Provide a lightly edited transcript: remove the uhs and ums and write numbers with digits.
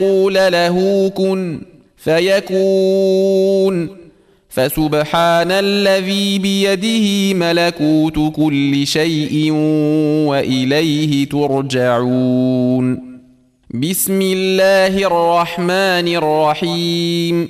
يقول له كن فيكون فسبحان الذي بيده ملكوت كل شيء وإليه ترجعون بسم الله الرحمن الرحيم